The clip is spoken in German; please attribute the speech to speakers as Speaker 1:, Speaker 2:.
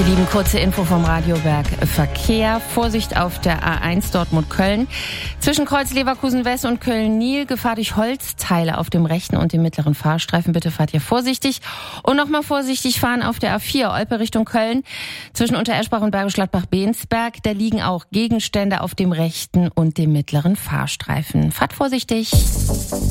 Speaker 1: Lieben, kurze Info vom Radiowerk Verkehr. Vorsicht auf der A1 Dortmund-Köln. Zwischen Kreuz Leverkusen-West und Köln-Nil Gefahr durch Holzteile auf dem rechten und dem mittleren Fahrstreifen. Bitte fahrt ihr vorsichtig. Und nochmal vorsichtig fahren auf der A4 Olpe Richtung Köln. Zwischen Untereschbach und Bergisch Gladbach-Bensberg. Da liegen auch Gegenstände auf dem rechten und dem mittleren Fahrstreifen. Fahrt vorsichtig.